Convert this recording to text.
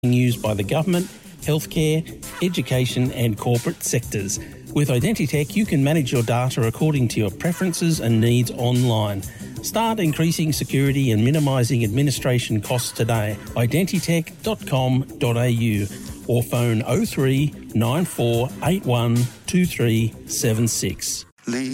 used by the government, healthcare, education and corporate sectors. With Identitech, you can manage your data according to your preferences and needs online. Start increasing security and minimising administration costs today. Identitech.com.au or phone 03 9481 2376.